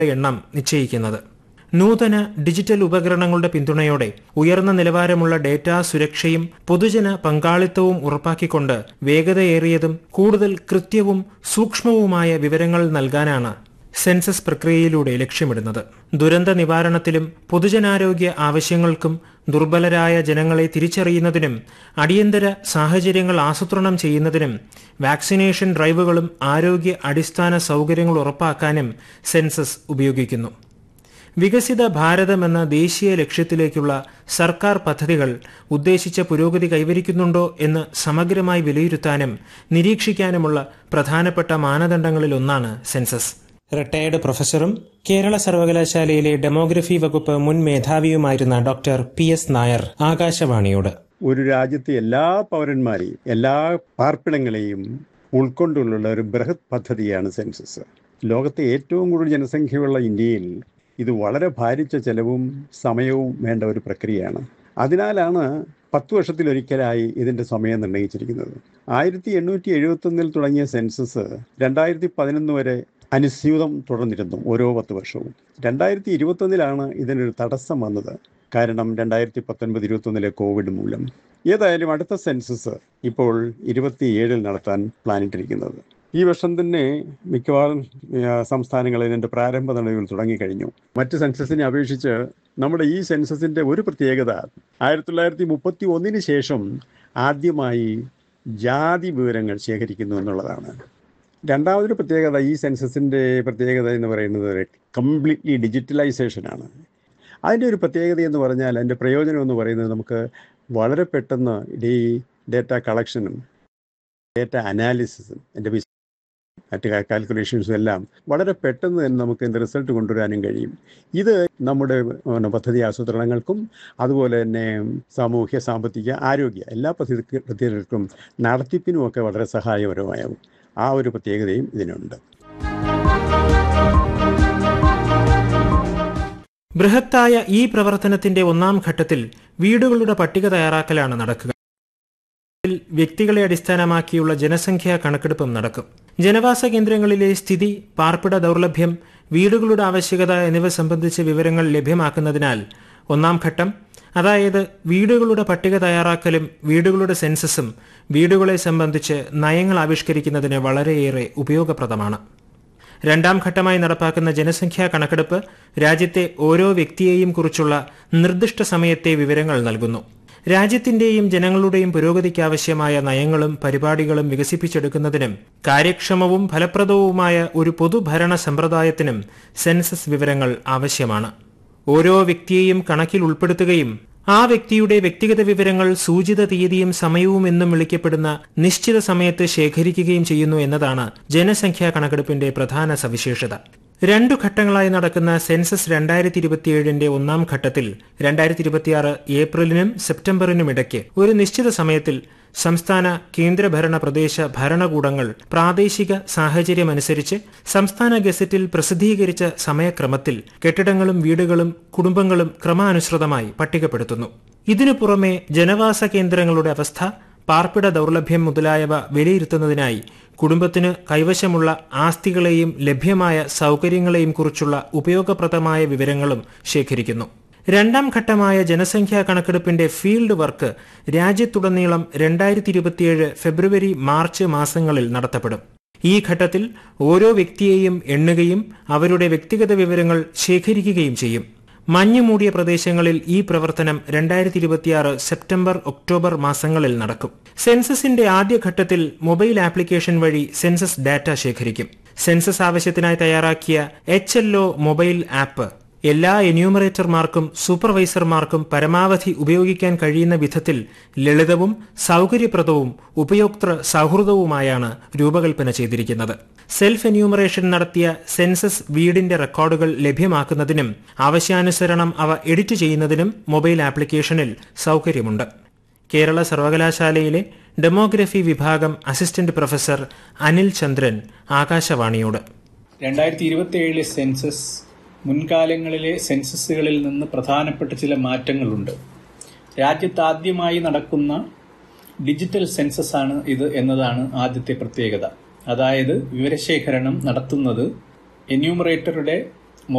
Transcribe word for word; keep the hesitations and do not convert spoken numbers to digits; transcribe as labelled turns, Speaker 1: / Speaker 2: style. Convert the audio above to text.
Speaker 1: എണ്ണം നിശ്ചയിക്കുന്നത്. നൂതന ഡിജിറ്റൽ ഉപകരണങ്ങളുടെ പിന്തുണയോടെ ഉയർന്ന നിലവാരമുള്ള ഡേറ്റാ സുരക്ഷയും പൊതുജന പങ്കാളിത്തവും ഉറപ്പാക്കിക്കൊണ്ട് വേഗതയേറിയതും കൂടുതൽ കൃത്യവും സൂക്ഷ്മവുമായ വിവരങ്ങൾ നൽകാനാണ് സെൻസസ് പ്രക്രിയയിലൂടെ ലക്ഷ്യമിടുന്നത്. ദുരന്ത നിവാരണത്തിലും പൊതുജനാരോഗ്യ ആവശ്യങ്ങൾക്കും ദുർബലരായ ജനങ്ങളെ തിരിച്ചറിയുന്നതിനും അടിയന്തര സാഹചര്യങ്ങൾ ആസൂത്രണം ചെയ്യുന്നതിനും വാക്സിനേഷൻ ഡ്രൈവുകളും ആരോഗ്യ അടിസ്ഥാന സൗകര്യങ്ങൾ ഉറപ്പാക്കാനും സെൻസസ് ഉപയോഗിക്കുന്നു. വികസിത ഭാരതം എന്ന ദേശീയ ലക്ഷ്യത്തിലേക്കുള്ള സർക്കാർ പദ്ധതികൾ ഉദ്ദേശിച്ച പുരോഗതി കൈവരിക്കുന്നുണ്ടോ എന്ന് സമഗ്രമായി വിലയിരുത്താനും നിരീക്ഷിക്കാനുമുള്ള പ്രധാനപ്പെട്ട മാനദണ്ഡങ്ങളിലൊന്നാണ് സെൻസസ്. റിട്ടയർഡ് പ്രൊഫസറും കേരള സർവകലാശാലയിലെ ഡെമോഗ്രഫി വകുപ്പ് മുൻ മേധാവിയുമായിരുന്ന ഡോക്ടർ പി എസ് നായർ ആകാശവാണിയോട്.
Speaker 2: ഒരു രാജ്യത്തെ എല്ലാ പൗരന്മാരെയും എല്ലാ പാർപ്പിടങ്ങളെയും ഉൾക്കൊണ്ടുള്ള ഒരു ബൃഹത് പദ്ധതിയാണ് സെൻസസ്. ലോകത്തെ ഏറ്റവും കൂടുതൽ ജനസംഖ്യയുള്ള ഇന്ത്യയിൽ ഇത് വളരെ ഭാരിച്ച ചെലവും സമയവും വേണ്ട ഒരു പ്രക്രിയയാണ്. അതിനാലാണ് പത്ത് വർഷത്തിലൊരിക്കലായി ഇതിൻ്റെ സമയം നിർണ്ണയിച്ചിരിക്കുന്നത്. ആയിരത്തി എണ്ണൂറ്റി എഴുപത്തി ഒന്നിൽ തുടങ്ങിയ സെൻസസ് രണ്ടായിരത്തി പതിനൊന്ന് വരെ അനുസ്യൂതം തുടർന്നിരുന്നു, ഓരോ പത്ത് വർഷവും. രണ്ടായിരത്തി ഇരുപത്തൊന്നിലാണ് ഇതിനൊരു തടസ്സം വന്നത്. കാരണം രണ്ടായിരത്തി പത്തൊൻപത് ഇരുപത്തൊന്നിലെ കോവിഡ് മൂലം. ഏതായാലും അടുത്ത സെൻസസ് ഇപ്പോൾ ഇരുപത്തിയേഴിൽ നടത്താൻ പ്ലാനിട്ടിരിക്കുന്നത്. ഈ വർഷം തന്നെ മിക്കവാറും സംസ്ഥാനങ്ങളിൽ ഇതിൻ്റെ പ്രാരംഭ നടപടികൾ തുടങ്ങിക്കഴിഞ്ഞു. മറ്റ് സെൻസസിനെ അപേക്ഷിച്ച് നമ്മുടെ ഈ സെൻസസിൻ്റെ ഒരു പ്രത്യേകത ആയിരത്തി തൊള്ളായിരത്തി മുപ്പത്തി ഒന്നിന് ശേഷം ആദ്യമായി ജാതി വിവരങ്ങൾ ശേഖരിക്കുന്നു എന്നുള്ളതാണ്. രണ്ടാമതൊരു പ്രത്യേകത, ഈ സെൻസസിൻ്റെ പ്രത്യേകത എന്ന് പറയുന്നത് കംപ്ലീറ്റ്ലി ഡിജിറ്റലൈസേഷനാണ്. അതിൻ്റെ ഒരു പ്രത്യേകത എന്ന് പറഞ്ഞാൽ, അതിൻ്റെ പ്രയോജനം എന്ന് പറയുന്നത് നമുക്ക് വളരെ പെട്ടെന്ന് ഈ ഡേറ്റ കളക്ഷനും ഡേറ്റ അനാലിസിസും എൻ്റെ മറ്റ് കാൽക്കുലേഷൻസും എല്ലാം വളരെ പെട്ടെന്ന് തന്നെ നമുക്ക് ഇതിൻ്റെ റിസൾട്ട് കൊണ്ടുവരാനും കഴിയും. ഇത് നമ്മുടെ പദ്ധതി ആസൂത്രണങ്ങൾക്കും അതുപോലെ തന്നെ സാമൂഹ്യ സാമ്പത്തിക ആരോഗ്യ എല്ലാ പദ്ധതി പദ്ധതികൾക്കും നടത്തിപ്പിനും ഒക്കെ വളരെ സഹായകരമാകും. ആ ഒരു പ്രത്യേകതയും ഇതിനുണ്ട്.
Speaker 1: ബൃഹത്തായ ഈ പ്രവർത്തനത്തിന്റെ ഒന്നാം ഘട്ടത്തിൽ വീടുകളുടെ പട്ടിക തയ്യാറാക്കലാണ് നടക്കുക. വ്യക്തികളെ അടിസ്ഥാനമാക്കിയുള്ള ജനസംഖ്യാ കണക്കെടുപ്പും നടക്കും. ജനവാസ കേന്ദ്രങ്ങളിലെ സ്ഥിതി, പാർപ്പിട ദൗർലഭ്യം, വീടുകളുടെ ആവശ്യകത എന്നിവ സംബന്ധിച്ച വിവരങ്ങൾ ലഭ്യമാക്കുന്നതിനാൽ ഒന്നാം ഘട്ടം, അതായത് വീടുകളുടെ പട്ടിക തയ്യാറാക്കലും വീടുകളുടെ സെൻസസും വീടുകളെ സംബന്ധിച്ച് നയങ്ങൾ ആവിഷ്കരിക്കുന്നതിന് വളരെയേറെ ഉപയോഗപ്രദമാണ്. രണ്ടാം ഘട്ടമായി നടപ്പാക്കുന്ന ജനസംഖ്യാ കണക്കെടുപ്പ് രാജ്യത്തെ ഓരോ വ്യക്തിയെയും കുറിച്ചുള്ള നിർദ്ദിഷ്ട സമയത്തെ വിവരങ്ങൾ നൽകുന്നു. രാജ്യത്തിന്റെയും ജനങ്ങളുടെയും പുരോഗതിക്കാവശ്യമായ നയങ്ങളും പരിപാടികളും വികസിപ്പിച്ചെടുക്കുന്നതിനും കാര്യക്ഷമവും ഫലപ്രദവുമായ ഒരു പൊതുഭരണ സമ്പ്രദായത്തിനും സെൻസസ് വിവരങ്ങൾ ആവശ്യമാണ്. ഓരോ വ്യക്തിയെയും കണക്കിൽ ഉൾപ്പെടുത്തുകയും ആ വ്യക്തിയുടെ വ്യക്തിഗത വിവരങ്ങൾ സൂചിത തീയതിയും സമയവും എന്നും വിളിക്കപ്പെടുന്ന നിശ്ചിത സമയത്ത് ശേഖരിക്കുകയും ചെയ്യുന്നു എന്നതാണ് ജനസംഖ്യാ കണക്കെടുപ്പിന്റെ പ്രധാന സവിശേഷത. രണ്ടു ഘട്ടങ്ങളായി നടക്കുന്ന സെൻസസ് രണ്ടായിരത്തി ഇരുപത്തിയേഴിന്റെ ഒന്നാം ഘട്ടത്തിൽ രണ്ടായിരത്തി ഇരുപത്തിയാറ് ഏപ്രിലിനും സെപ്റ്റംബറിനും ഇടയ്ക്ക് ഒരു നിശ്ചിത സമയത്തിൽ സംസ്ഥാന കേന്ദ്രഭരണ പ്രദേശ ഭരണകൂടങ്ങൾ പ്രാദേശിക സാഹചര്യമനുസരിച്ച് സംസ്ഥാന ഗസറ്റിൽ പ്രസിദ്ധീകരിച്ച സമയക്രമത്തിൽ കെട്ടിടങ്ങളും വീടുകളും കുടുംബങ്ങളും ക്രമാനുസൃതമായി പട്ടികപ്പെടുത്തുന്നു. ഇതിനു പുറമെ ജനവാസ കേന്ദ്രങ്ങളുടെ അവസ്ഥ, പാർപ്പിട ദൗർലഭ്യം മുതലായവ വിലയിരുത്തുന്നതിനായി കുടുംബത്തിന് കൈവശമുള്ള ആസ്തികളെയും ലഭ്യമായ സൗകര്യങ്ങളെയും കുറിച്ചുള്ള ഉപയോഗപ്രദമായ വിവരങ്ങളും ശേഖരിക്കുന്നു. രണ്ടാം ഘട്ടമായ ജനസംഖ്യാ കണക്കെടുപ്പിന്റെ ഫീൽഡ് വർക്ക് രാജ്യത്തുടനീളം രണ്ടായിരത്തി ഇരുപത്തിയേഴ് ഫെബ്രുവരി മാർച്ച് മാസങ്ങളിൽ നടത്തപ്പെടും. ഈ ഘട്ടത്തിൽ ഓരോ വ്യക്തിയെയും എണ്ണുകയും അവരുടെ വ്യക്തിഗത വിവരങ്ങൾ ശേഖരിക്കുകയും ചെയ്യും. മഞ്ഞുമൂടിയ പ്രദേശങ്ങളിൽ ഈ പ്രവർത്തനം രണ്ടായിരത്തി ഇരുപത്തിയാറ് സെപ്റ്റംബർ ഒക്ടോബർ മാസങ്ങളിൽ നടക്കും. സെൻസസിന്റെ ആദ്യഘട്ടത്തിൽ മൊബൈൽ ആപ്ലിക്കേഷൻ വഴി സെൻസസ് ഡാറ്റ ശേഖരിക്കും. സെൻസസ് ആവശ്യത്തിനായി തയ്യാറാക്കിയ H L O mobile app എല്ലാ എന്യൂമറേറ്റർമാർക്കും സൂപ്പർവൈസർമാർക്കും പരമാവധി ഉപയോഗിക്കാൻ കഴിയുന്ന വിധത്തിൽ ലളിതവും സൗകര്യപ്രദവും ഉപയോക്തൃ സൗഹൃദവുമായാണ് രൂപകൽപ്പന ചെയ്തിരിക്കുന്നത്. സെൽഫ് എന്യൂമറേഷൻ നടത്തിയ സെൻസസ് വീടിന്റെ റെക്കോർഡുകൾ ലഭ്യമാക്കുന്നതിനും ആവശ്യാനുസരണം അവ എഡിറ്റ് ചെയ്യുന്നതിനും മൊബൈൽ ആപ്ലിക്കേഷനിൽ സൗകര്യമുണ്ട്. കേരള സർവകലാശാലയിലെ ഡെമോഗ്രഫി വിഭാഗം അസിസ്റ്റന്റ് പ്രൊഫസർ അനിൽ ചന്ദ്രൻ ആകാശവാണിയോട്.
Speaker 3: രണ്ടായിരത്തി ഇരുപത്തിയേഴിലെ സെൻസസ് മുൻകാലങ്ങളിലെ സെൻസസുകളിൽ നിന്ന് പ്രധാനപ്പെട്ട ചില മാറ്റങ്ങളുണ്ട്. രാജ്യത്ത് ആദ്യമായി നടക്കുന്ന ഡിജിറ്റൽ സെൻസസ് ആണ് ഇത് എന്നതാണ് ആദ്യത്തെ പ്രത്യേകത. അതായത് വിവരശേഖരണം നടത്തുന്നത് എന്യൂമറേറ്ററുടെ